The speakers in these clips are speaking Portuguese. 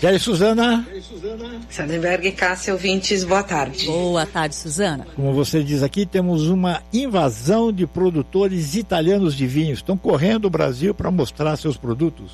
E aí, Suzana? Sardenberg e Cássia, ouvintes, boa tarde. Boa tarde, Suzana. Como você diz aqui, temos uma invasão de produtores italianos de vinhos. Estão correndo o Brasil para mostrar seus produtos.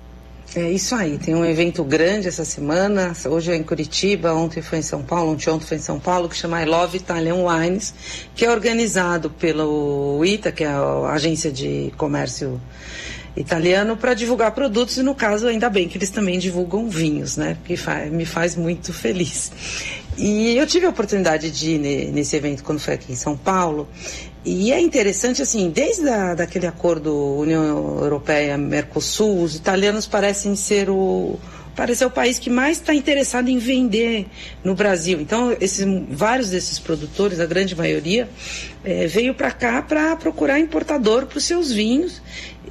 É isso aí, tem um evento grande essa semana, hoje é em Curitiba, ontem foi em São Paulo, ontem foi em São Paulo, que chama I Love Italian Wines, que é organizado pelo ITA, que é a agência de comércio italiano, para divulgar produtos, e no caso, ainda bem que eles também divulgam vinhos, né, que me faz muito feliz. E eu tive a oportunidade de ir nesse evento quando foi aqui em São Paulo, e é interessante, assim, desde daquele acordo União Europeia-Mercosul, os italianos parecem ser o país que mais está interessado em vender no Brasil. Então, vários desses produtores, a grande maioria, veio para cá para procurar importador para os seus vinhos.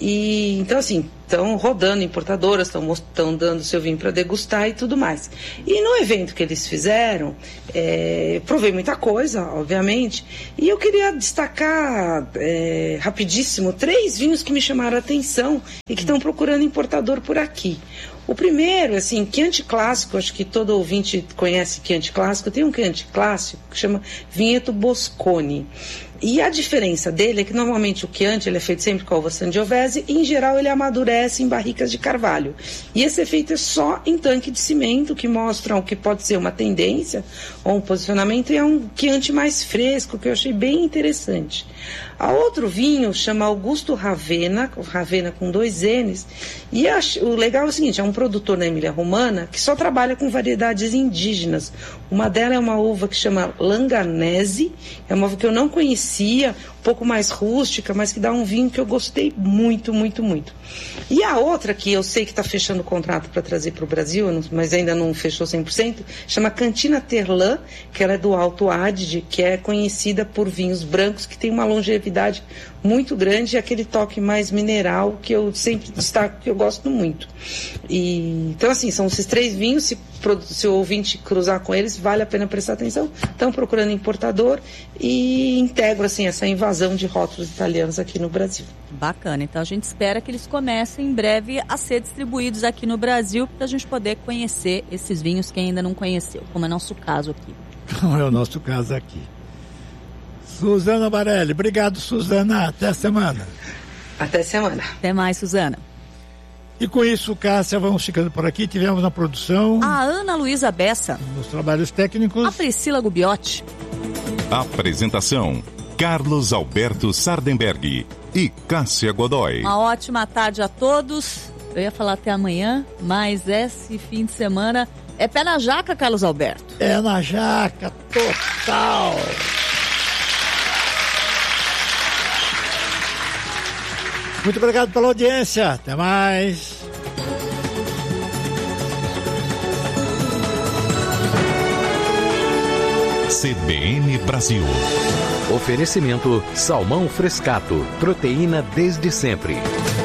E então, assim, estão rodando importadoras, estão dando seu vinho para degustar e tudo mais. E no evento que eles fizeram, provei muita coisa, obviamente, e eu queria destacar rapidíssimo 3 vinhos que me chamaram a atenção e que estão procurando importador por aqui. O primeiro, assim, Chianti Clássico, acho que todo ouvinte conhece Chianti Clássico, tem um Chianti Clássico que chama Vinheto Bosconi. E a diferença dele é que normalmente o Chianti ele é feito sempre com a uva Sangiovese e em geral ele amadurece em barricas de carvalho. E esse efeito é só em tanque de cimento, que mostram que pode ser uma tendência ou um posicionamento, e é um Chianti mais fresco, que eu achei bem interessante. A outro vinho chama Augusto Ravenna com 2 N's, e o legal é o seguinte, é um produtor na Emília-Romana que só trabalha com variedades indígenas. Uma delas é uma uva que chama Langanese, é uma uva que eu não conhecia, um pouco mais rústica, mas que dá um vinho que eu gostei muito, muito, muito. E a outra, que eu sei que está fechando o contrato para trazer para o Brasil, mas ainda não fechou 100%, chama Cantina Terlan, que ela é do Alto Adige, que é conhecida por vinhos brancos, que tem uma longevidade muito grande e aquele toque mais mineral que eu sempre destaco, que eu gosto muito. Então, assim, são esses 3 vinhos, se o ouvinte cruzar com eles, vale a pena prestar atenção. Estão procurando importador e integram, assim, essa invasão de rótulos italianos aqui no Brasil. Bacana, então a gente espera que eles comecem em breve a ser distribuídos aqui no Brasil, para a gente poder conhecer esses vinhos que ainda não conheceu, como é nosso caso aqui. Como é o nosso caso aqui. Suzana Barelli, obrigado, Suzana, até a semana. Até semana. Até mais, Suzana. E com isso, Cássia, vamos ficando por aqui. Tivemos na produção a Ana Luísa Bessa, nos trabalhos técnicos a Priscila Gubiotti. Apresentação: Carlos Alberto Sardenberg e Cássia Godoy. Uma ótima tarde a todos. Eu ia falar até amanhã, mas esse fim de semana é pé na jaca, Carlos Alberto. É na jaca, total. Muito obrigado pela audiência. Até mais. CBN Brasil. Oferecimento Salmão Frescato. Proteína desde sempre.